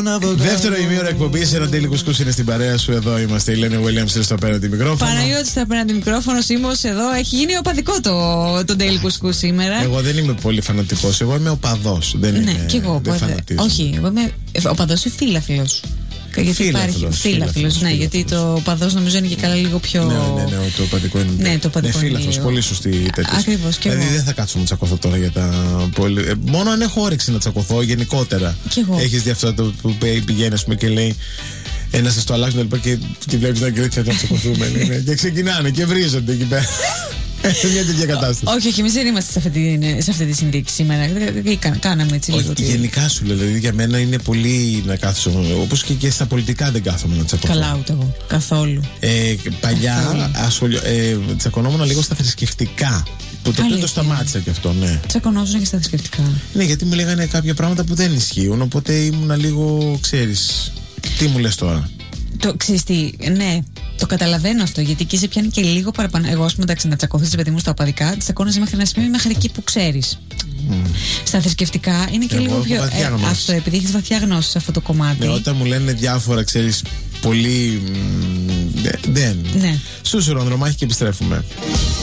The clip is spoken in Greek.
Δεύτερο ημίωρο εκπομπής, ένα Daily Couscous είναι στην παρέα σου. Εδώ είμαστε. Η Ελένη Williams στο απέναντι μικρόφωνο. Παναγιώτης στο απέναντι μικρόφωνο. Σίμος εδώ. Έχει γίνει οπαδικό το Daily Couscous σήμερα. Εγώ δεν είμαι πολύ φανατικός. Εγώ είμαι οπαδός. Δεν είμαι. Ναι, κι εγώ. Όχι, εγώ είμαι οπαδός ή φίλαθλος. Γιατί υπάρχει φίλαθλος, ναι, γιατί το οπαδός νομίζω είναι και καλά λίγο πιο. Ναι, το οπαδικό είναι. Ναι, το οπαδικό είναι. Φίλαθλος, πολύ σωστή τέτοια. Ακριβώς, και δηλαδή εγώ. δεν θα κάτσω να τσακωθώ τώρα για τα. Μόνο αν έχω όρεξη να τσακωθώ γενικότερα. Έχεις δει αυτό που πηγαίνει, ας πούμε, και λέει. Ένα σα το αλλάξουν και βλέπει τα γκρίτσια να τσακωθούμε. Και ξεκινάνε και βρίζονται εκεί πέρα. Μια τέτοια κατάσταση. Όχι, εμείς δεν είμαστε σε αυτή τη συνθήκη σήμερα. Κάναμε έτσι λίγο. Γενικά σου λέω, δηλαδή για μένα είναι πολύ να κάθεσαι. Όπως και στα πολιτικά δεν κάθομαι να τσακωθώ. Καλά, ούτε εγώ. Καθόλου. Παλιά τσακωνόμουν λίγο στα θρησκευτικά. Το οποίο το σταμάτησα και αυτό, ναι. Τσακωνόσουν και στα θρησκευτικά. Ναι, γιατί μου λέγανε κάποια πράγματα που δεν ισχύουν. Οπότε ήμουνα λίγο, ξέρεις. Τι μου λες τώρα? Ξέρεις τι, ναι, το καταλαβαίνω αυτό, γιατί και σε πιάνει και λίγο παραπάνω. Εγώ, ας πούμε, εντάξει, να τσακωθείς, παιδί μου, στα οπαδικά, τσακώνεσαι μέχρι ένα σημείο, μέχρι εκεί που ξέρεις. Στα θρησκευτικά είναι και λίγο πιο. Αυτό, επειδή έχεις βαθιά γνώση σε αυτό το κομμάτι. Ναι, όταν μου λένε διάφορα, ξέρεις, πολύ. Δεν. Ναι. Σούσουρο, Ανδρομάχη και επιστρέφουμε.